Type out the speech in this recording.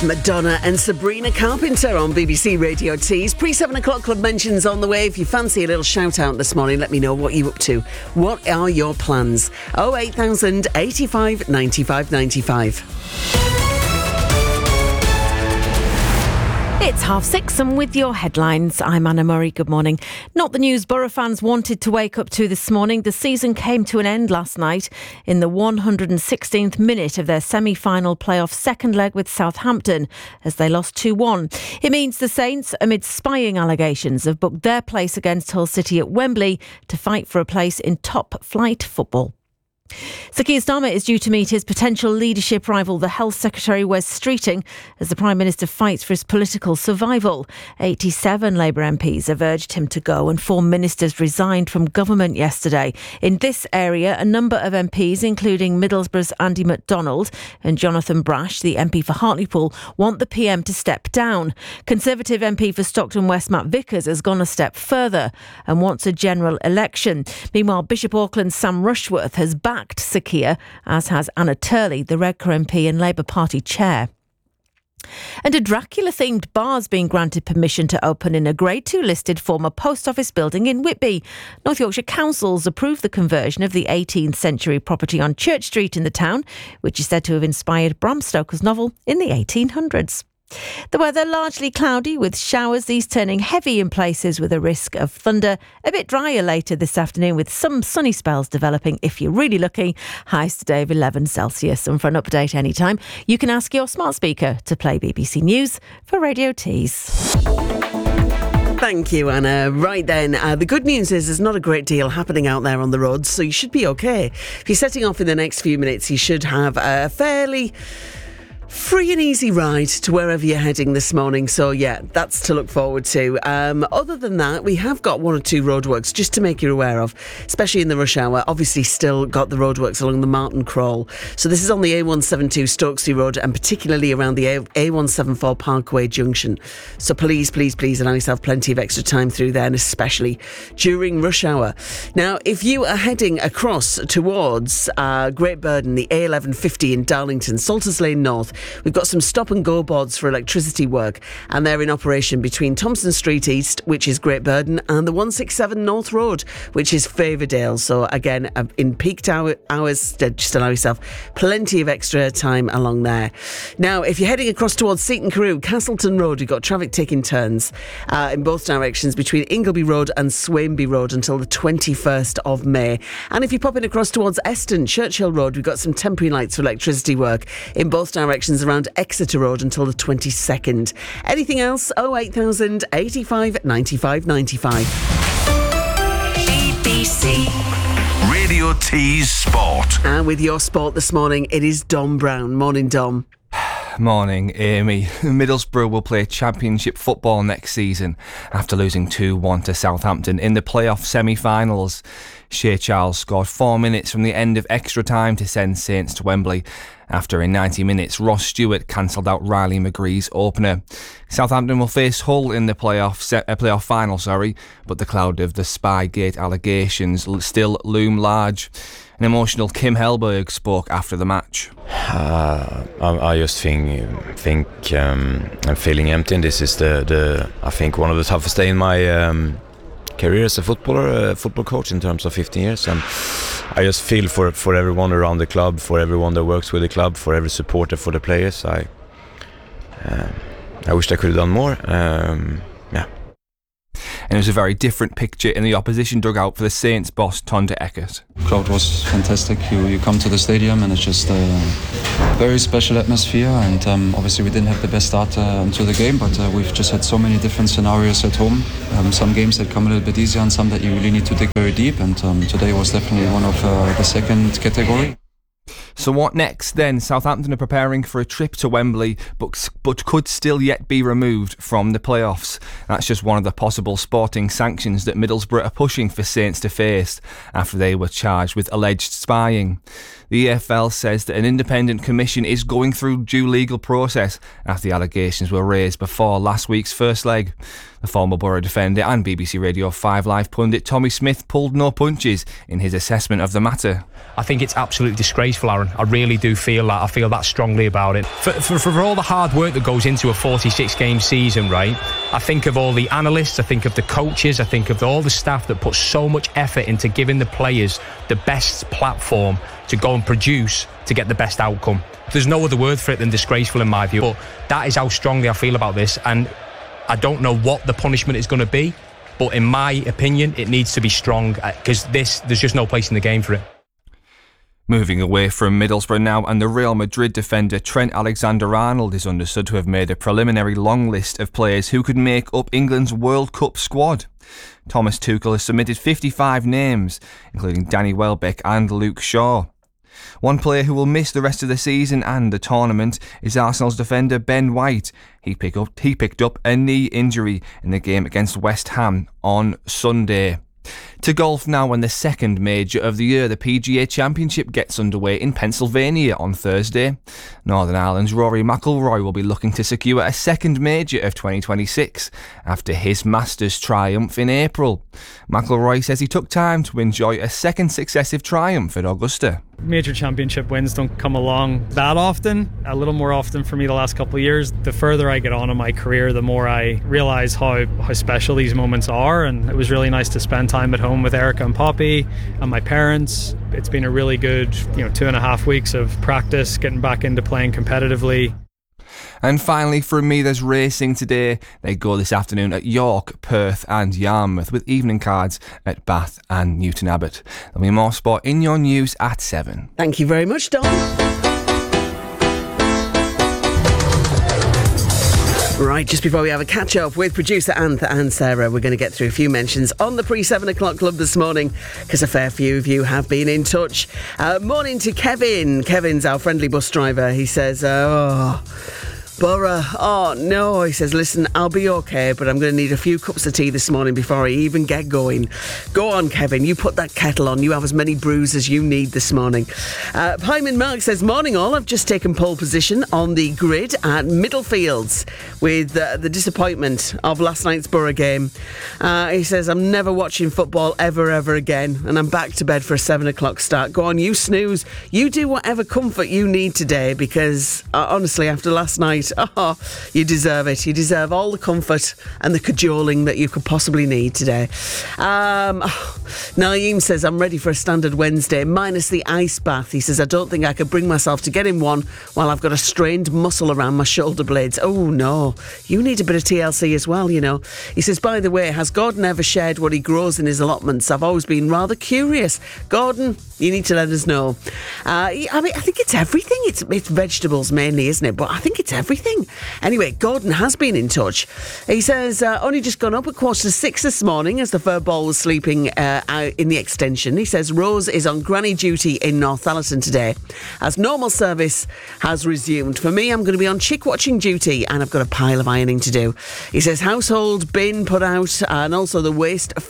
Madonna and Sabrina Carpenter on BBC Radio Tees. Pre-7 o'clock club mentions on the way. If you fancy a little shout out this morning, let me know what you're up to. What are your plans? 08000 85 95 95. It's 6:30 and with your headlines, I'm Anna Murray. Good morning. Not the news Borough fans wanted to wake up to this morning. The season came to an end last night in the 116th minute of their semi-final playoff second leg with Southampton as they lost 2-1. It means the Saints, amid spying allegations, have booked their place against Hull City at Wembley to fight for a place in top flight football. Sir Keir Starmer is due to meet his potential leadership rival, the Health Secretary Wes Streeting, as the Prime Minister fights for his political survival. 87 Labour MPs have urged him to go and 4 ministers resigned from government yesterday. In this area, a number of MPs, including Middlesbrough's Andy MacDonald and Jonathan Brash, the MP for Hartlepool, want the PM to step down. Conservative MP for Stockton West, Matt Vickers, has gone a step further and wants a general election. Meanwhile, Bishop Auckland's Sam Rushworth has backed Sir Keir, as has Anna Turley, the Redcar MP and Labour Party chair. And a Dracula-themed bar's been granted permission to open in a Grade 2 listed former post office building in Whitby. North Yorkshire Council's approved the conversion of the 18th century property on Church Street in the town, which is said to have inspired Bram Stoker's novel in the 1800s. The weather largely cloudy with showers, these turning heavy in places with a risk of thunder. A bit drier later this afternoon with some sunny spells developing if you're really lucky. Highs today of 11 Celsius. And for an update anytime, you can ask your smart speaker to play BBC News for Radio Tees. Thank you, Anna. Right then, the good news is there's not a great deal happening out there on the roads, so you should be okay. If you're setting off in the next few minutes, you should have a fairly free and easy ride to wherever you're heading this morning. So yeah, that's to look forward to. Other than that, we have got 1 or 2 roadworks just to make you aware of, especially in the rush hour. Obviously still got the roadworks along the Martin Crawl. So this is on the A172 Stokesay Road and particularly around the A174 Parkway Junction. So please allow yourself plenty of extra time through there, and especially during rush hour. Now, if you are heading across towards Great Burden, the A1150 in Darlington, Salters Lane North, we've got some stop and go boards for electricity work, and they're in operation between Thompson Street East, which is Great Burden, and the 167 North Road, which is Faverdale. So again, in peak hours, just allow yourself plenty of extra time along there. Now, if you're heading across towards Seaton Carew, Castleton Road, you've got traffic taking turns in both directions between Ingleby Road and Swainby Road until the 21st of May. And if you're popping across towards Eston, Churchill Road, we've got some temporary lights for electricity work in both directions around Exeter Road until the 22nd. Anything else? 08000 85 95 95. BBC Radio Tees Sport. And with your sport this morning, it is Dom Brown. Morning, Dom. Morning, Amy. Middlesbrough will play Championship football next season after losing 2-1 to Southampton in the playoff semi-finals. Shea Charles scored 4 minutes from the end of extra time to send Saints to Wembley, after in 90 minutes Ross Stewart cancelled out Riley McGree's opener. Southampton will face Hull in the playoff final, but the cloud of the Spygate allegations still loom large. An emotional Kim Hellberg spoke after the match. I just think I'm feeling empty, and this is the I think one of the toughest days in my career as a football coach in terms of 15 years, and I just feel for everyone around the club, for everyone that works with the club, for every supporter, for the players. I wish I could have done more. And it was a very different picture in the opposition dugout for the Saints boss Tonda Eckert. Crowd was fantastic. You come to the stadium and it's just a very special atmosphere, and obviously we didn't have the best start to the game, but we've just had so many different scenarios at home. Some games that come a little bit easier and some that you really need to dig very deep, and today was definitely one of the second category. So what next then? Southampton are preparing for a trip to Wembley, but could still yet be removed from the playoffs. That's just one of the possible sporting sanctions that Middlesbrough are pushing for Saints to face after they were charged with alleged spying. The EFL says that an independent commission is going through due legal process after the allegations were raised before last week's first leg. The former Borough defender and BBC Radio 5 Live pundit Tommy Smith pulled no punches in his assessment of the matter. I think it's absolutely disgraceful, Aaron. I really do feel that. I feel that strongly about it. For all the hard work that goes into a 46-game season, right? I think of all the analysts, I think of the coaches, I think of all the staff that put so much effort into giving the players the best platform to go and produce to get the best outcome. There's no other word for it than disgraceful in my view. But that is how strongly I feel about this, and I don't know what the punishment is going to be, but in my opinion, it needs to be strong, because there's just no place in the game for it. Moving away from Middlesbrough now, and the Real Madrid defender Trent Alexander-Arnold is understood to have made a preliminary long list of players who could make up England's World Cup squad. Thomas Tuchel has submitted 55 names, including Danny Welbeck and Luke Shaw. One player who will miss the rest of the season and the tournament is Arsenal's defender Ben White. He picked up a knee injury in the game against West Ham on Sunday. To golf now, and the second major of the year, the PGA Championship gets underway in Pennsylvania on Thursday. Northern Ireland's Rory McIlroy will be looking to secure a second major of 2026 after his Masters triumph in April. McIlroy says he took time to enjoy a second successive triumph at Augusta. Major championship wins don't come along that often, a little more often for me the last couple of years. The further I get on in my career, the more I realise how special these moments are, and it was really nice to spend time at home with Erica and Poppy and my parents. It's been a really good 2.5 weeks of practice, getting back into playing competitively. And finally, from me, there's racing today. They go this afternoon at York, Perth and Yarmouth, with evening cards at Bath and Newton Abbot. There'll be more sport in your news at 7. Thank you very much, Dom. Right, just before we have a catch-up with producer Antha and Sarah, we're going to get through a few mentions on the pre-7 o'clock club this morning, because a fair few of you have been in touch. Morning to Kevin. Kevin's our friendly bus driver. He says, Borough, oh no, he says, listen, I'll be okay, but I'm going to need a few cups of tea this morning before I even get going. Go on, Kevin, you put that kettle on. You have as many brews as you need this morning. Pyman Mark says, morning all, I've just taken pole position on the grid at Middlefields with the disappointment of last night's Borough game. He says, I'm never watching football ever again, and I'm back to bed for a 7 o'clock start. Go on, you snooze. You do whatever comfort you need today, because honestly, after last night, you deserve it. You deserve all the comfort and the cajoling that you could possibly need today. Naeem says, I'm ready for a standard Wednesday, minus the ice bath. He says, I don't think I could bring myself to get in one while I've got a strained muscle around my shoulder blades. Oh no, you need a bit of TLC as well, He says, by the way, has Gordon ever shared what he grows in his allotments? I've always been rather curious. Gordon, you need to let us know. I think it's everything. It's vegetables mainly, isn't it? But I think it's everything. Anyway, Gordon has been in touch. He says, only just gone up at 5:45 this morning as the fur ball was sleeping out in the extension. He says, Rose is on granny duty in Northallerton today as normal service has resumed. For me, I'm going to be on chick watching duty, and I've got a pile of ironing to do. He says, household bin put out, and also the waste